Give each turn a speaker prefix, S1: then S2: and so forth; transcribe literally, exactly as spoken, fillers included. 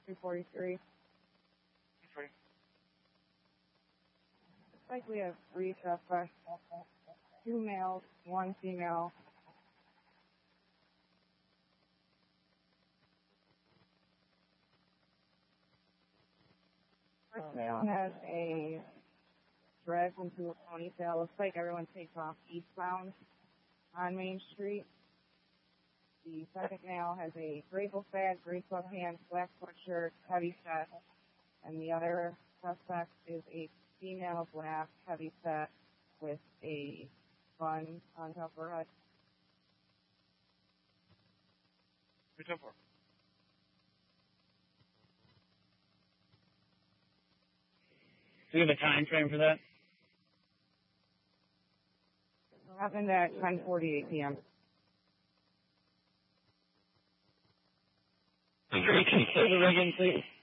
S1: two forty-three.
S2: Sorry.
S1: Looks like we have three suspects. Two males, one female. First male has a dress into a ponytail. Looks like everyone takes off eastbound on Main Street. The second male has a gray book bag, gray sweatpants, black sweatshirt, heavy set. And the other suspect is a female, black, heavy set with a bun on top of her head.
S2: Who's up for? Do you have a time frame for that?
S1: It happened at ten forty-eight p.m.
S2: Can you say the ring in, please?